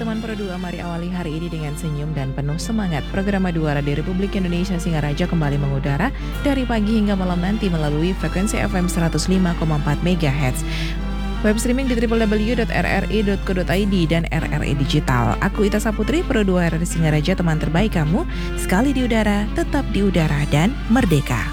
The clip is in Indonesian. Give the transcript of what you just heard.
teman Pro 2, mari awali hari ini dengan senyum dan penuh semangat. Program Madura di Republik Indonesia Singaraja kembali mengudara dari pagi hingga malam nanti melalui frekuensi FM 105,4 MHz. Web streaming di www.rri.co.id dan RRI Digital. Aku Ita Saputri, Pro 2 RRI Singaraja, teman terbaik kamu. Sekali di udara, tetap di udara dan merdeka.